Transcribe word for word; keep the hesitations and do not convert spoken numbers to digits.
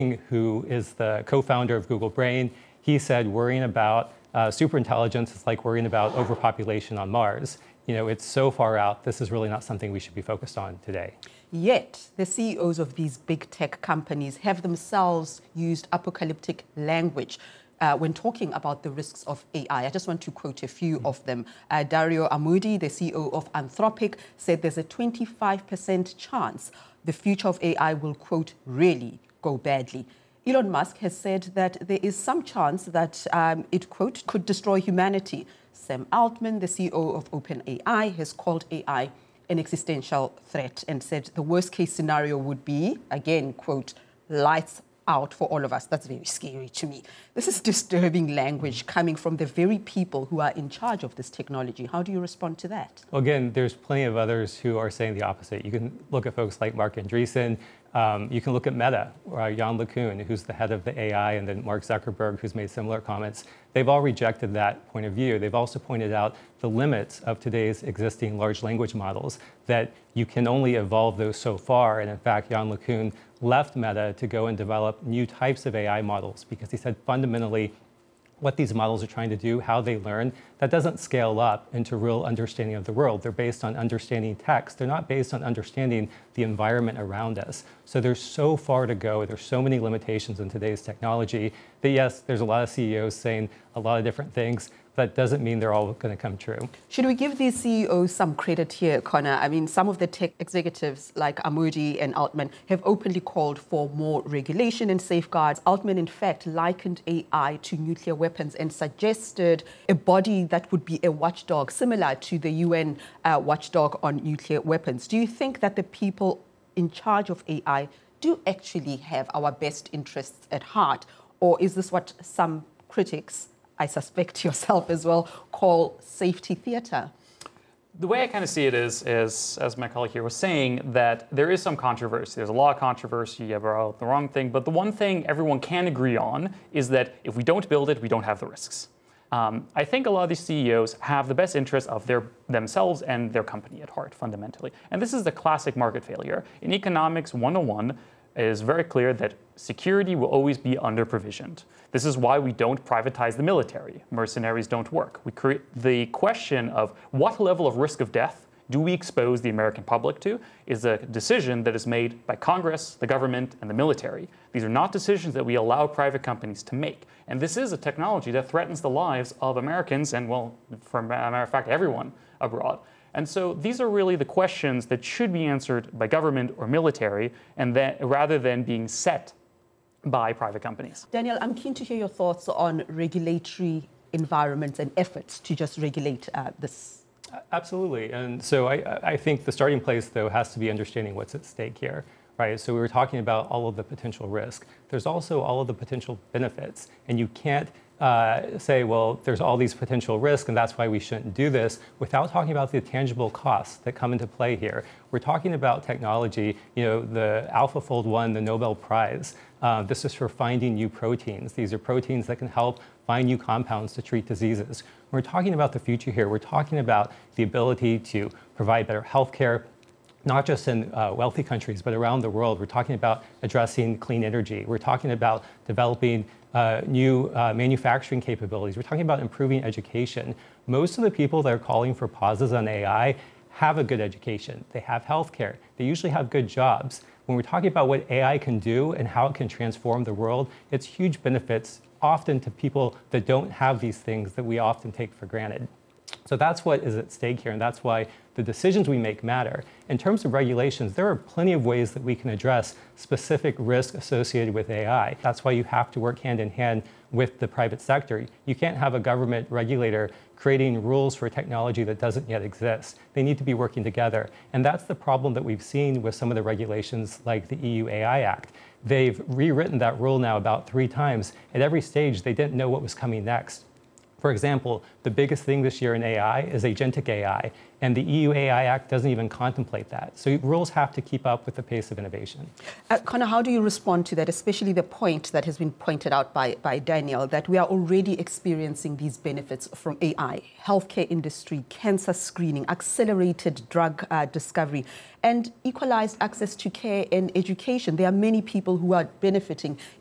who is the co-founder of Google Brain, he said worrying about uh, superintelligence is like worrying about overpopulation on Mars. You know, it's so far out, this is really not something we should be focused on today. Yet, the C E Os of these big tech companies have themselves used apocalyptic language uh, when talking about the risks of A I. I just want to quote a few mm-hmm. of them. Uh, Dario Amodei, the C E O of Anthropic, said there's a twenty-five percent chance the future of A I will, quote, really go badly. Elon Musk has said that there is some chance that um, it, quote, could destroy humanity. Sam Altman, the C E O of OpenAI, has called A I an existential threat and said the worst case scenario would be, again, quote, lights out for all of us. That's very scary to me. This is disturbing language coming from the very people who are in charge of this technology. How do you respond to that? Well, again, there's plenty of others who are saying the opposite. You can look at folks like Marc Andreessen. Um, you can look at Meta, or Yann LeCun, who's the head of the A I, and then Mark Zuckerberg, who's made similar comments. They've all rejected that point of view. They've also pointed out the limits of today's existing large language models, that you can only evolve those so far. And in fact, Yann LeCun left Meta to go and develop new types of A I models because he said fundamentally, what these models are trying to do, how they learn, that doesn't scale up into real understanding of the world. They're based on understanding text. They're not based on understanding the environment around us. So there's so far to go. There's so many limitations in today's technology that, yes, there's a lot of C E Os saying a lot of different things. That doesn't mean they're all going to come true. Should we give these C E Os some credit here, Connor? I mean, some of the tech executives like Amodei and Altman have openly called for more regulation and safeguards. Altman, in fact, likened A I to nuclear weapons and suggested a body that would be a watchdog, similar to the U N uh, watchdog on nuclear weapons. Do you think that the people in charge of A I do actually have our best interests at heart? Or is this what some critics, I suspect yourself as well, call safety theater? The way I kind of see it is, is, as my colleague here was saying, that there is some controversy. There's a lot of controversy about the wrong thing, but the one thing everyone can agree on is that if we don't build it, we don't have the risks. Um, I think a lot of these C E Os have the best interests of their themselves and their company at heart, fundamentally. And this is the classic market failure. In economics one oh one, it is very clear that security will always be under-provisioned. This is why we don't privatize the military. Mercenaries don't work. We create the question of what level of risk of death do we expose the American public to is a decision that is made by Congress, the government, and the military. These are not decisions that we allow private companies to make. And this is a technology that threatens the lives of Americans and, well, for a matter of fact, everyone abroad. And so these are really the questions that should be answered by government or military, and that, rather than being set by private companies. Daniel, I'm keen to hear your thoughts on regulatory environments and efforts to just regulate uh, this. Absolutely. And so I, I think the starting place, though, has to be understanding what's at stake here. Right? So we were talking about all of the potential risk. There's also all of the potential benefits. And you can't uh, say, well, there's all these potential risks, and that's why we shouldn't do this, without talking about the tangible costs that come into play here. We're talking about technology, you know, the AlphaFold won the Nobel Prize. Uh, this is for finding new proteins. These are proteins that can help find new compounds to treat diseases. When we're talking about the future here, we're talking about the ability to provide better healthcare, not just in uh, wealthy countries, but around the world. We're talking about addressing clean energy. We're talking about developing uh, new uh, manufacturing capabilities. We're talking about improving education. Most of the people that are calling for pauses on A I have a good education. They have healthcare. They usually have good jobs. When we're talking about what A I can do and how it can transform the world, it's huge benefits often to people that don't have these things that we often take for granted. So that's what is at stake here, and that's why the decisions we make matter. In terms of regulations, there are plenty of ways that we can address specific risk associated with A I. That's why you have to work hand in hand with the private sector. You can't have a government regulator creating rules for technology that doesn't yet exist. They need to be working together. And that's the problem that we've seen with some of the regulations like the E U A I Act. They've rewritten that rule now about three times. At every stage, they didn't know what was coming next. For example, the biggest thing this year in A I is agentic A I, and the E U A I Act doesn't even contemplate that. So rules have to keep up with the pace of innovation. Uh, Connor, how do you respond to that, especially the point that has been pointed out by, by Daniel, that we are already experiencing these benefits from A I, healthcare industry, cancer screening, accelerated drug uh, discovery, and equalized access to care and education? There are many people who are benefiting